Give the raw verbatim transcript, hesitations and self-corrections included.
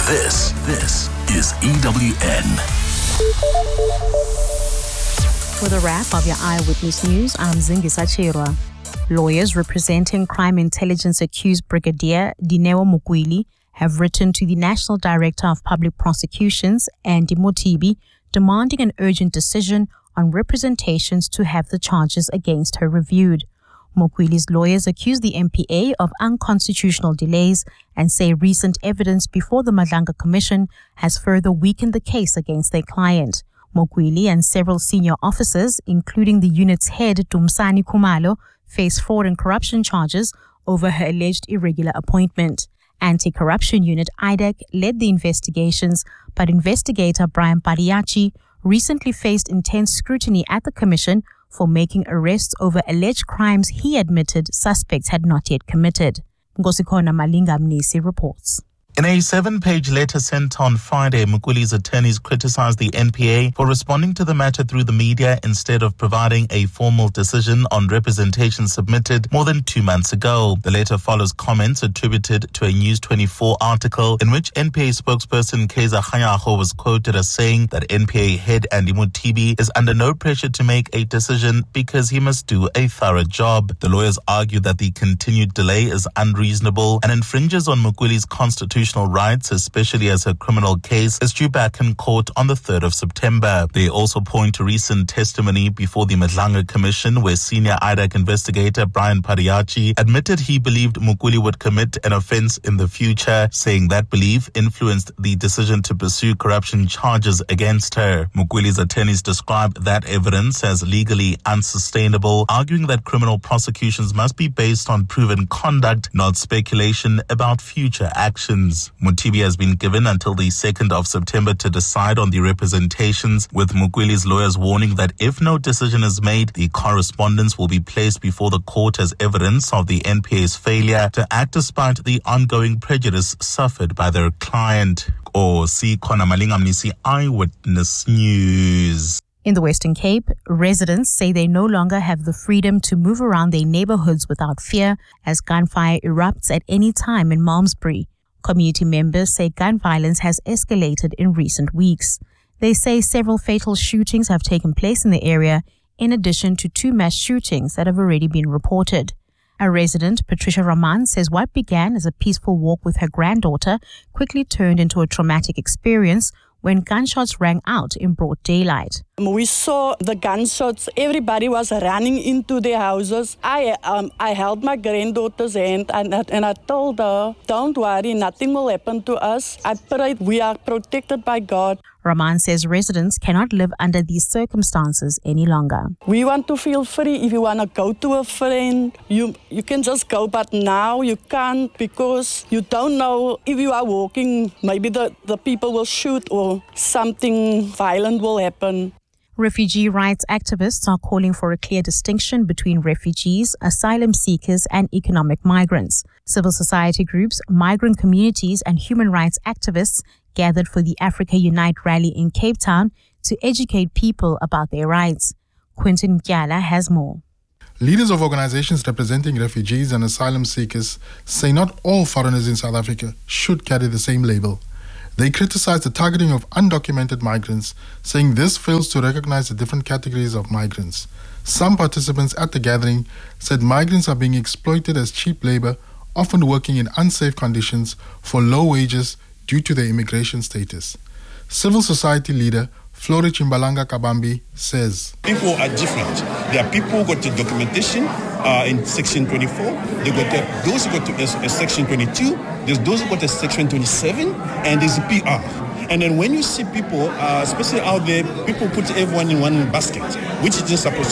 This, this is E W N. With a wrap of your Eyewitness News, I'm Zingisa Chirwa. Lawyers representing crime intelligence accused Brigadier Dineo Mukwili have written to the National Director of Public Prosecutions, Andy Mothibi, demanding an urgent decision on representations to have the charges against her reviewed. Mukwili's lawyers accuse the M P A of unconstitutional delays and say recent evidence before the Madlanga Commission has further weakened the case against their client. Mukwili and several senior officers, including the unit's head Dumsani Khumalo, face fraud and corruption charges over her alleged irregular appointment. Anti-Corruption Unit I D E C led the investigations, but investigator Brian Padiachi recently faced intense scrutiny at the Commission for making arrests over alleged crimes he admitted suspects had not yet committed. Ngosikona Malinga Mnisi reports. In a seven-page letter sent on Friday, Mukwili's attorneys criticized the N P A for responding to the matter through the media instead of providing a formal decision on representation submitted more than two months ago. The letter follows comments attributed to a News twenty-four article in which N P A spokesperson Kaiser Kganyago was quoted as saying that N P A head Andy Mothibi is under no pressure to make a decision because he must do a thorough job. The lawyers argue that the continued delay is unreasonable and infringes on Mukwili's constitutional rights, especially as her criminal case is due back in court on the third of September. They also point to recent testimony before the Madlanga Commission where senior I D E C investigator Brian Padiachi admitted he believed Mukwili would commit an offense in the future, saying that belief influenced the decision to pursue corruption charges against her. Mukwili's attorneys described that evidence as legally unsustainable, arguing that criminal prosecutions must be based on proven conduct, not speculation about future actions. Mothibi has been given until the second of September to decide on the representations, with Mukwili's lawyers warning that if no decision is made, the correspondence will be placed before the court as evidence of the N P A's failure to act despite the ongoing prejudice suffered by their client. Or see Kona Malinga Mnisi, Eyewitness News. In the Western Cape, residents say they no longer have the freedom to move around their neighborhoods without fear as gunfire erupts at any time in Malmesbury. Community members say gun violence has escalated in recent weeks. They say several fatal shootings have taken place in the area, in addition to two mass shootings that have already been reported. A resident, Patricia Raman, says what began as a peaceful walk with her granddaughter quickly turned into a traumatic experience when gunshots rang out in broad daylight. We saw the gunshots. Everybody was running into their houses. I um, I held my granddaughter's hand and, and I told her, don't worry, nothing will happen to us. I prayed we are protected by God. Rahman says residents cannot live under these circumstances any longer. We want to feel free. If you want to go to a friend, you, you can just go. But now you can't because you don't know if you are walking, maybe the, the people will shoot or something violent will happen. Refugee rights activists are calling for a clear distinction between refugees, asylum seekers, and economic migrants. Civil society groups, migrant communities, and human rights activists gathered for the Africa Unite rally in Cape Town to educate people about their rights. Quentin Mkyala has more. Leaders of organizations representing refugees and asylum seekers say not all foreigners in South Africa should carry the same label. They criticize the targeting of undocumented migrants, saying this fails to recognize the different categories of migrants. Some participants at the gathering said migrants are being exploited as cheap labor, often working in unsafe conditions for low wages due to their immigration status. Civil society leader Flori Chimbalanga Kabambi says, people are different. There are people who got the documentation uh, in Section twenty-four. They got the, those who got to, uh, uh, Section twenty-two. There's those who got the Section twenty-seven, and there's P R. And then when you see people, uh, especially out there, people put everyone in one basket, which is just supposed to